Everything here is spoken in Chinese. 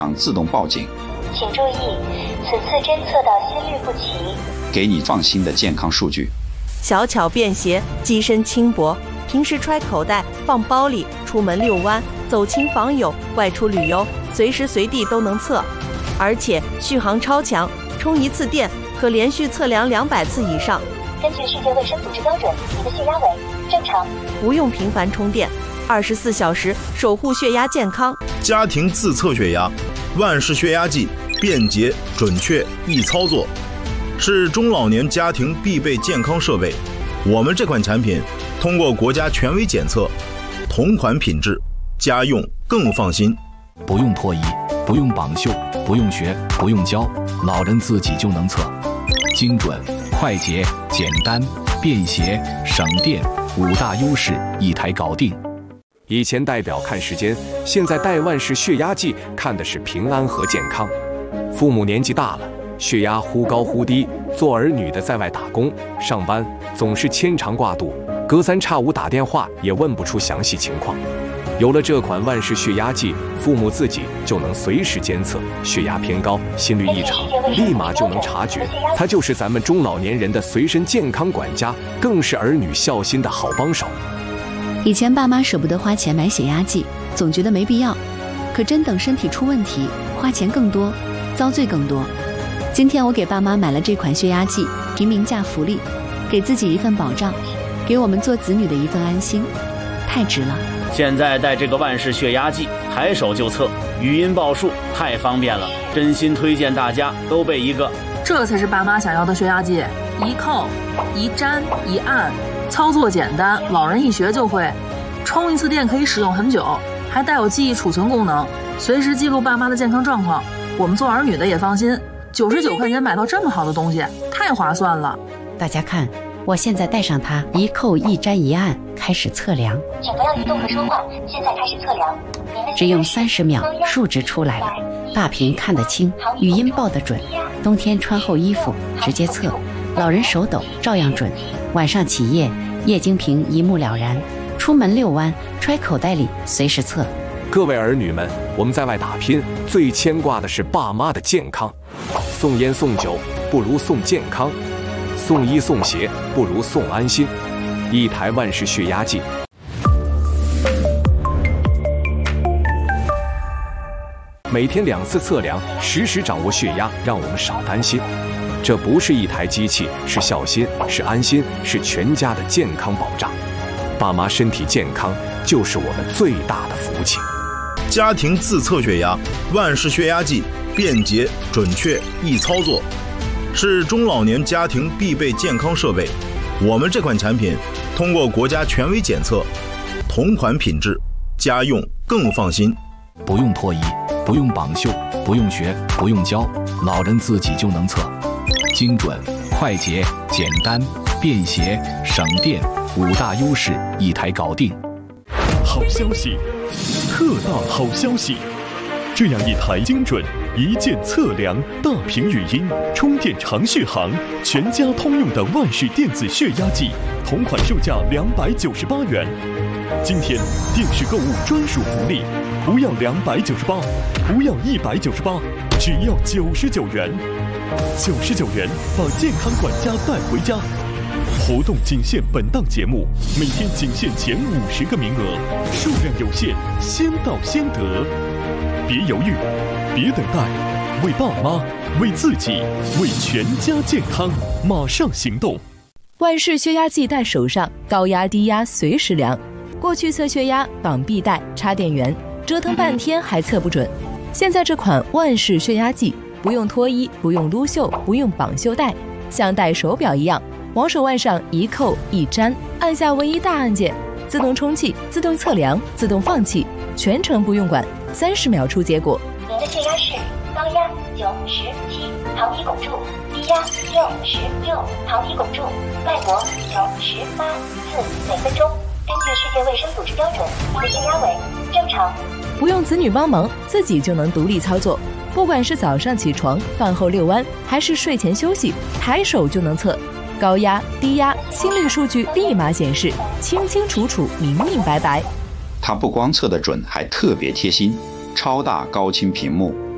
自动报警。 请注意，此次侦测到心律不齐， 给你放心的健康数据。 小巧便携，机身轻薄，平时揣口袋、放包里，出门遛弯、走亲访友、外出旅游，随时随地都能测。而且续航超强，充一次电可连续测量200次以上。 根据世界卫生组织标准，你的血压为正常， 不用频繁充电，24小时守护血压健康。 家庭自测血压，万氏血压计，便捷、准确、易操作，是中老年家庭必备健康设备。我们这款产品通过国家权威检测，同款品质，家用更放心。 不用脱衣，不用绑袖，不用学，不用教，老人自己就能测，精准、快捷、简单、便携、省电，5大优势一台搞定。 以前戴表看时间，现在戴万氏血压计看的是平安和健康。父母年纪大了，血压忽高忽低，做儿女的在外打工上班，总是牵肠挂肚，隔三差五打电话也问不出详细情况。有了这款万氏血压计，父母自己就能随时监测血压偏高、心律异常，立马就能察觉。它就是咱们中老年人的随身健康管家，更是儿女孝心的好帮手。 以前爸妈舍不得花钱买血压计，总觉得没必要，可真等身体出问题，花钱更多，遭罪更多。今天我给爸妈买了这款血压计，平民价福利，给自己一份保障，给我们做子女的一份安心，太值了。 现在带这个万氏血压计，抬手就测，语音报数，太方便了，真心推荐大家都备一个。 这才是爸妈想要的血压计，一扣、一粘、一按，操作简单，老人一学就会。充一次电可以使用很久，还带有记忆储存功能，随时记录爸妈的健康状况。我们做儿女的也放心，99块钱买到这么好的东西，太划算了。 大家看，我现在带上它，一扣一粘一按，开始测量。 请不要移动和说话，现在开始测量。 只用30秒，数值出来了，大屏看得清，语音报得准。冬天穿厚衣服直接测，老人手抖照样准。晚上起夜，液晶屏一目了然。出门遛弯，揣口袋里随时测。 各位儿女们，我们在外打拼，最牵挂的是爸妈的健康。送烟送酒不如送健康，送衣送鞋不如送安心。一台万氏血压计，每天2次测量，实时掌握血压，让我们少担心。这不是一台机器，是孝心，是安心，是全家的健康保障。爸妈身体健康就是我们最大的福气。 家庭自测血压，万氏血压计，便捷、准确、易操作，是中老年家庭必备健康设备。我们这款产品通过国家权威检测，同款品质，家用更放心。 不用脱衣，不用绑袖，不用学，不用教，老人自己就能测，精准、快捷、简单、便携、省电，5大优势一台搞定。 好消息，特大好消息！这样一台精准、一键测量、大屏语音、充电长续航、全家通用的万氏电子血压计，同款售价298元。今天电视购物专属福利，不要298，不要198，只要99元。99元把健康管家带回家。活动仅限本档节目，每天仅限前50个名额，数量有限，先到先得。别犹豫，别等待，为爸妈，为自己，为全家健康，马上行动！ 万氏血压计带手上，高压低压随时量。过去测血压绑臂带、插电源，折腾半天还测不准。现在这款万氏血压计，不用脱衣，不用撸袖，不用绑袖带，像戴手表一样。往手腕上一扣一粘，按下唯一大按键，自动充气、自动测量、自动放气，全程不用管，30秒出结果。 您的血压是高压97毫米汞柱，低压66毫米汞柱，脉搏98次每分钟。根据世界卫生组织标准，您的血压为正常。 不用子女帮忙，自己就能独立操作。不管是早上起床、饭后遛弯，还是睡前休息，抬手就能测。高压、低压、心率数据立马显示，清清楚楚、明明白白。 它不光测得准，还特别贴心，超大高清屏幕，